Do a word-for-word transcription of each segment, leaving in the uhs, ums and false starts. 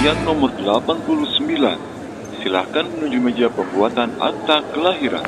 Undian nomor delapan puluh sembilan. Silahkan menuju meja pembuatan akta kelahiran.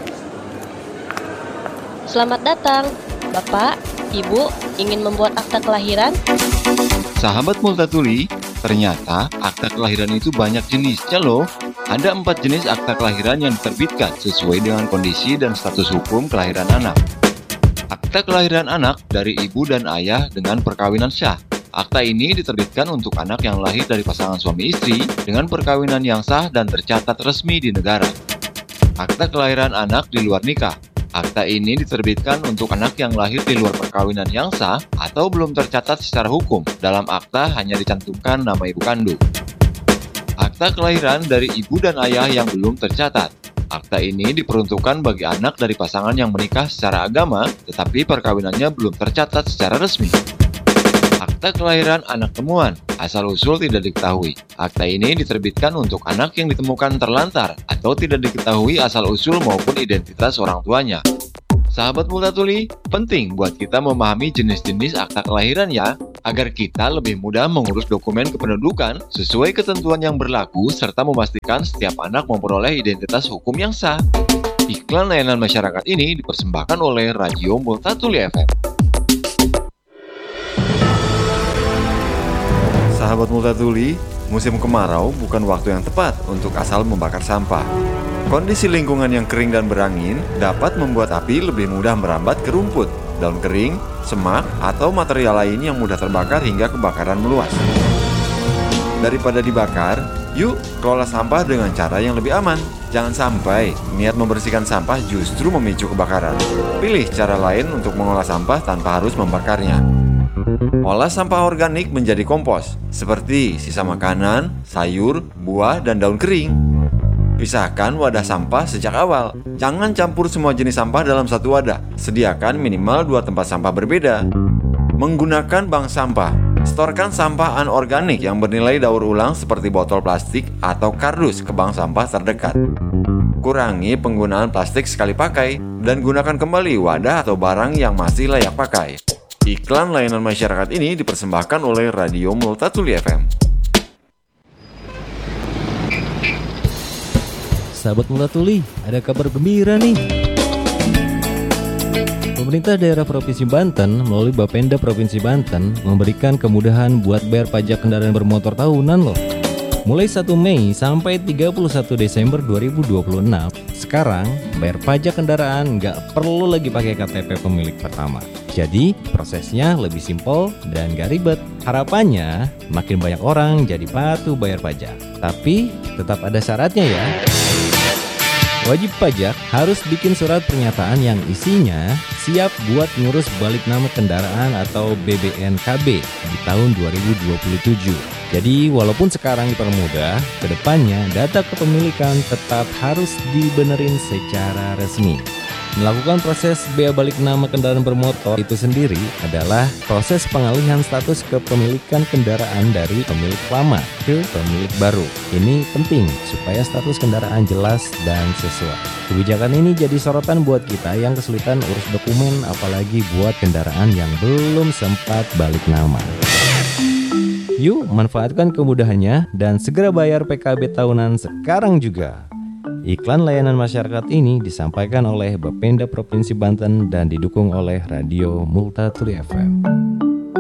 Selamat datang, Bapak, Ibu, ingin membuat akta kelahiran? Sahabat Multatuli, ternyata akta kelahiran itu banyak jenisnya loh. Ada empat jenis akta kelahiran yang diterbitkan sesuai dengan kondisi dan status hukum kelahiran anak. Akta kelahiran anak dari ibu dan ayah dengan perkawinan sah. Akta ini diterbitkan untuk anak yang lahir dari pasangan suami istri dengan perkawinan yang sah dan tercatat resmi di negara. Akta kelahiran anak di luar nikah. Akta ini diterbitkan untuk anak yang lahir di luar perkawinan yang sah atau belum tercatat secara hukum. Dalam akta hanya dicantumkan nama ibu kandung. Akta kelahiran dari ibu dan ayah yang belum tercatat. Akta ini diperuntukkan bagi anak dari pasangan yang menikah secara agama, tetapi perkawinannya belum tercatat secara resmi. Akta kelahiran anak temuan, asal-usul tidak diketahui. Akta ini diterbitkan untuk anak yang ditemukan terlantar atau tidak diketahui asal-usul maupun identitas orang tuanya. Sahabat Multatuli, penting buat kita memahami jenis-jenis akta kelahiran ya, agar kita lebih mudah mengurus dokumen kependudukan sesuai ketentuan yang berlaku serta memastikan setiap anak memperoleh identitas hukum yang sah. Iklan layanan masyarakat ini dipersembahkan oleh Radio Multatuli F M. Sahabat Multatuli, musim kemarau bukan waktu yang tepat untuk asal membakar sampah. Kondisi lingkungan yang kering dan berangin dapat membuat api lebih mudah merambat ke rumput, daun kering, semak, atau material lain yang mudah terbakar hingga kebakaran meluas. Daripada dibakar, yuk kelola sampah dengan cara yang lebih aman. Jangan sampai niat membersihkan sampah justru memicu kebakaran. Pilih cara lain untuk mengolah sampah tanpa harus membakarnya. Olah sampah organik menjadi kompos, seperti sisa makanan, sayur, buah, dan daun kering. Pisahkan wadah sampah sejak awal. Jangan campur semua jenis sampah dalam satu wadah. Sediakan minimal dua tempat sampah berbeda. Menggunakan bank sampah. Setorkan sampah anorganik yang bernilai daur ulang seperti botol plastik atau kardus ke bank sampah terdekat. Kurangi penggunaan plastik sekali pakai dan gunakan kembali wadah atau barang yang masih layak pakai. Iklan layanan masyarakat ini dipersembahkan oleh Radio Multatuli F M. Sahabat Multatuli, ada kabar gembira nih. Pemerintah daerah Provinsi Banten melalui Bapenda Provinsi Banten memberikan kemudahan buat bayar pajak kendaraan bermotor tahunan loh. Mulai satu Mei sampai tiga puluh satu Desember dua ribu dua puluh enam, sekarang bayar pajak kendaraan nggak perlu lagi pakai K T P pemilik pertama. Jadi prosesnya lebih simpel dan gak ribet. Harapannya makin banyak orang jadi patuh bayar pajak. Tapi tetap ada syaratnya ya. Wajib pajak harus bikin surat pernyataan yang isinya siap buat ngurus balik nama kendaraan atau B B N K B di tahun dua ribu dua puluh tujuh. Jadi walaupun sekarang dipermudah, kedepannya data kepemilikan tetap harus dibenerin secara resmi. Melakukan proses bea balik nama kendaraan bermotor itu sendiri adalah proses pengalihan status kepemilikan kendaraan dari pemilik lama ke pemilik baru. Ini penting supaya status kendaraan jelas dan sesuai. Kebijakan ini jadi sorotan buat kita yang kesulitan urus dokumen, apalagi buat kendaraan yang belum sempat balik nama. Yuk manfaatkan kemudahannya dan segera bayar P K B tahunan sekarang juga. Iklan layanan masyarakat ini disampaikan oleh Bapenda Provinsi Banten dan didukung oleh Radio Multatuli F M.